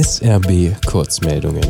SRB Kurzmeldungen.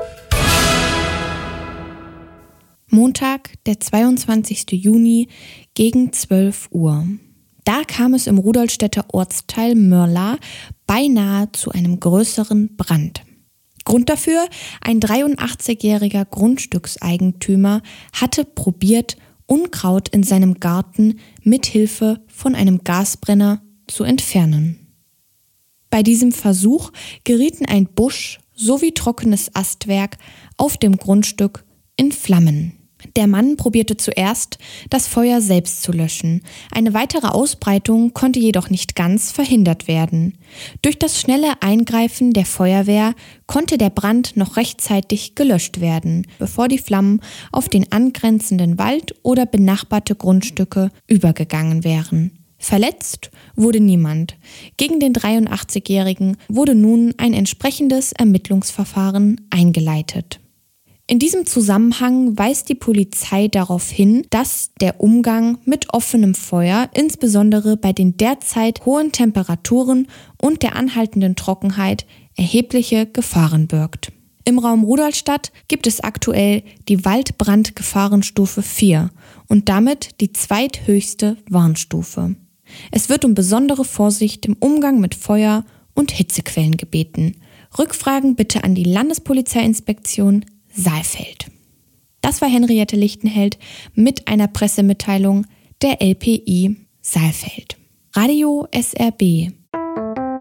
Montag, der 22. Juni gegen 12 Uhr. Da kam es im Rudolstädter Ortsteil Mörla beinahe zu einem größeren Brand. Grund dafür: ein 83-jähriger Grundstückseigentümer hatte probiert, Unkraut in seinem Garten mithilfe von einem Gasbrenner zu entfernen. Bei diesem Versuch gerieten ein Busch sowie trockenes Astwerk auf dem Grundstück in Flammen. Der Mann probierte zuerst, das Feuer selbst zu löschen. Eine weitere Ausbreitung konnte jedoch nicht ganz verhindert werden. Durch das schnelle Eingreifen der Feuerwehr konnte der Brand noch rechtzeitig gelöscht werden, bevor die Flammen auf den angrenzenden Wald oder benachbarte Grundstücke übergegangen wären. Verletzt wurde niemand. Gegen den 83-Jährigen wurde nun ein entsprechendes Ermittlungsverfahren eingeleitet. In diesem Zusammenhang weist die Polizei darauf hin, dass der Umgang mit offenem Feuer, insbesondere bei den derzeit hohen Temperaturen und der anhaltenden Trockenheit, erhebliche Gefahren birgt. Im Raum Rudolstadt gibt es aktuell die Waldbrandgefahrenstufe 4 und damit die zweithöchste Warnstufe. Es wird um besondere Vorsicht im Umgang mit Feuer und Hitzequellen gebeten. Rückfragen bitte an die Landespolizeiinspektion Saalfeld. Das war Henriette Lichtenheld mit einer Pressemitteilung der LPI Saalfeld. Radio SRB.